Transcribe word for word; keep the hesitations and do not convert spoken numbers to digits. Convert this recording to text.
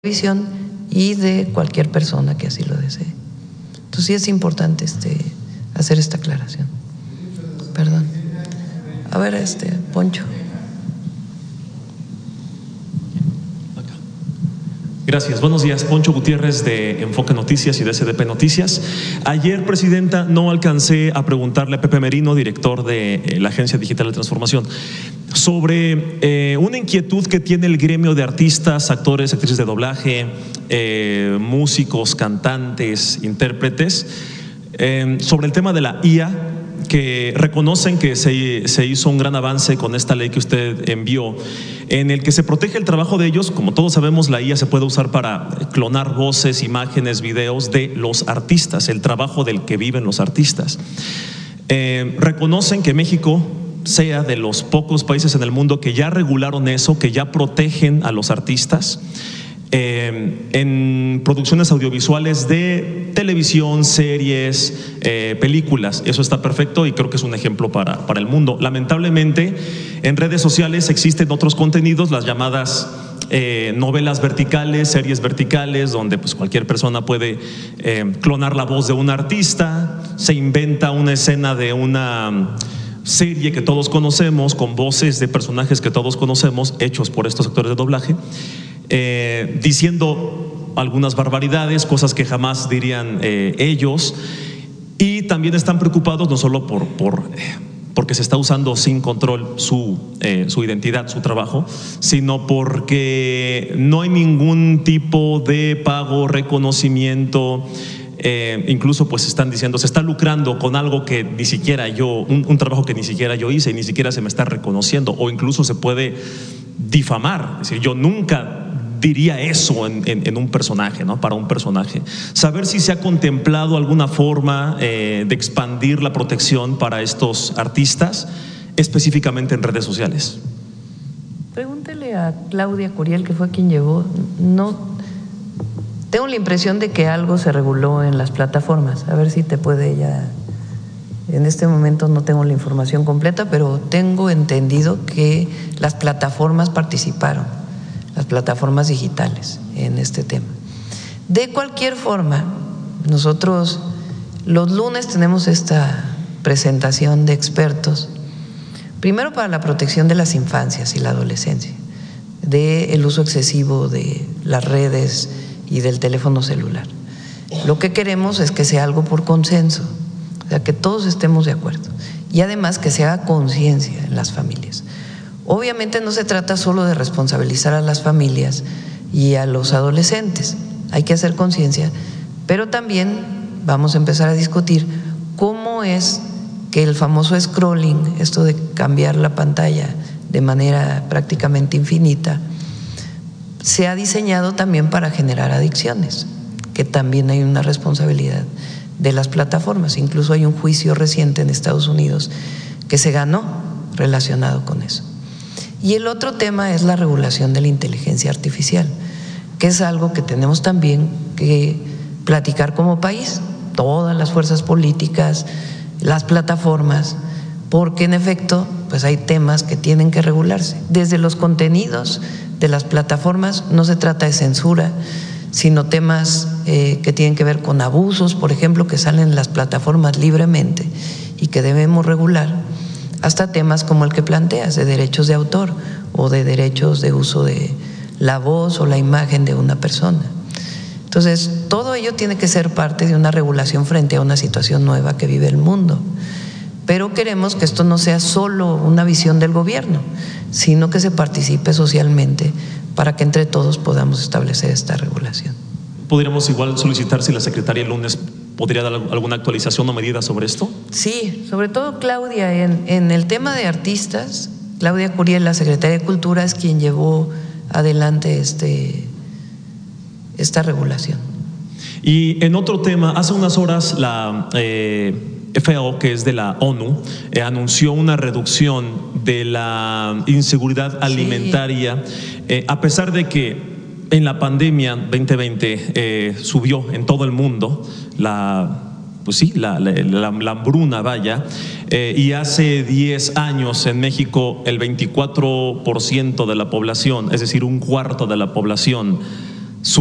televisión y de cualquier persona que así lo desee. Entonces sí es importante este, hacer esta aclaración. Perdón. A ver, este, Poncho. Gracias. Buenos días. Poncho Gutiérrez de Enfoque Noticias y de S D P Noticias. Ayer, Presidenta, no alcancé a preguntarle a Pepe Merino, director de la Agencia Digital de Transformación, sobre eh, una inquietud que tiene el gremio de artistas, actores, actrices de doblaje, eh, músicos, cantantes, intérpretes, eh, sobre el tema de la I A, que reconocen que se, se hizo un gran avance con esta ley que usted envió, en el que se protege el trabajo de ellos. Como todos sabemos, la I A se puede usar para clonar voces, imágenes, videos de los artistas, el trabajo del que viven los artistas. Eh, reconocen que México sea de los pocos países en el mundo que ya regularon eso, que ya protegen a los artistas eh, en producciones audiovisuales de televisión, series, eh, películas. Eso está perfecto y creo que es un ejemplo para, para el mundo. Lamentablemente, en redes sociales existen otros contenidos, las llamadas eh, novelas verticales, series verticales, donde pues cualquier persona puede eh, clonar la voz de un artista, se inventa una escena de una serie que todos conocemos, con voces de personajes que todos conocemos, hechos por estos actores de doblaje, eh, diciendo algunas barbaridades, cosas que jamás dirían eh, ellos, y también están preocupados no solo por, por porque se está usando sin control su, eh, su identidad, su trabajo, sino porque no hay ningún tipo de pago, reconocimiento. Eh, incluso pues están diciendo, se está lucrando con algo que ni siquiera yo, un, un trabajo que ni siquiera yo hice y ni siquiera se me está reconociendo, o incluso se puede difamar. Es decir, yo nunca diría eso en, en, en un personaje, ¿no? Para un personaje. Saber si se ha contemplado alguna forma eh, de expandir la protección para estos artistas, específicamente en redes sociales. Pregúntele a Claudia Curiel, que fue quien llevó. No. Tengo la impresión de que algo se reguló en las plataformas. A ver si te puede ella. En este momento no tengo la información completa, pero tengo entendido que las plataformas participaron, las plataformas digitales, en este tema. De cualquier forma, nosotros los lunes tenemos esta presentación de expertos, primero para la protección de las infancias y la adolescencia, del uso excesivo de las redes y del teléfono celular. Lo que queremos es que sea algo por consenso, o sea, que todos estemos de acuerdo, y además que se haga conciencia en las familias. Obviamente no se trata solo de responsabilizar a las familias y a los adolescentes, hay que hacer conciencia, pero también vamos a empezar a discutir cómo es que el famoso scrolling, esto de cambiar la pantalla de manera prácticamente infinita, se ha diseñado también para generar adicciones, que también hay una responsabilidad de las plataformas. Incluso hay un juicio reciente en Estados Unidos que se ganó relacionado con eso. Y el otro tema es la regulación de la inteligencia artificial, que es algo que tenemos también que platicar como país, todas las fuerzas políticas, las plataformas, porque en efecto pues hay temas que tienen que regularse. Desde los contenidos de las plataformas no se trata de censura, sino temas eh, que tienen que ver con abusos, por ejemplo, que salen en las plataformas libremente y que debemos regular, hasta temas como el que planteas, de derechos de autor o de derechos de uso de la voz o la imagen de una persona. Entonces, todo ello tiene que ser parte de una regulación frente a una situación nueva que vive el mundo. Pero queremos que esto no sea solo una visión del gobierno, sino que se participe socialmente para que entre todos podamos establecer esta regulación. ¿Podríamos igual solicitar si la secretaria el lunes podría dar alguna actualización o medida sobre esto? Sí, sobre todo Claudia, en, en el tema de artistas, Claudia Curiel, la secretaria de Cultura, es quien llevó adelante este, esta regulación. Y en otro tema, hace unas horas la eh, F A O, que es de la ONU, eh, anunció una reducción de la inseguridad alimentaria, sí. eh, a pesar de que en la pandemia veinte veinte eh, subió en todo el mundo la, pues sí, la, la, la, la hambruna, vaya, eh, y hace diez años en México el veinticuatro por ciento de la población, es decir, un cuarto de la población,